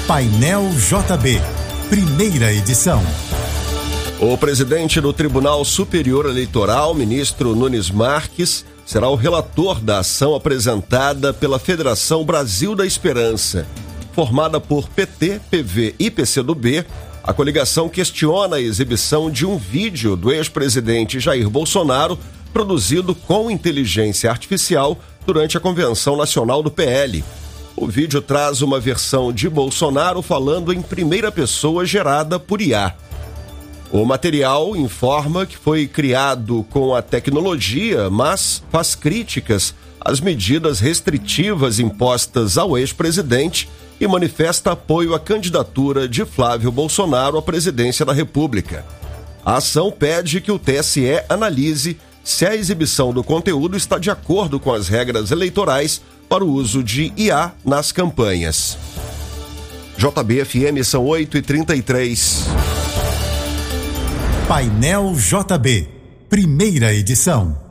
Painel JB, primeira edição. O presidente do Tribunal Superior Eleitoral, ministro Nunes Marques, será o relator da ação apresentada pela Federação Brasil da Esperança. Formada por PT, PV e PCdoB, a coligação questiona a exibição de um vídeo do ex-presidente Jair Bolsonaro produzido com inteligência artificial durante a Convenção Nacional do PL. O vídeo traz uma versão de Bolsonaro falando em primeira pessoa gerada por IA. O material informa que foi criado com a tecnologia, mas faz críticas às medidas restritivas impostas ao ex-presidente e manifesta apoio à candidatura de Flávio Bolsonaro à presidência da República. A ação pede que o TSE analise se a exibição do conteúdo está de acordo com as regras eleitorais para o uso de IA nas campanhas. JB-FM são 8h33. Painel JB, primeira edição.